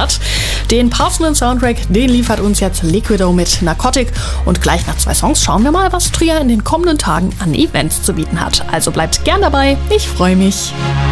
hat. Den passenden Soundtrack, den liefert uns jetzt Liquido mit Narcotic. Und gleich nach 2 Songs schauen wir mal, was Trier in den kommenden Tagen an Events zu bieten hat. Also bleibt gern dabei, ich freue mich.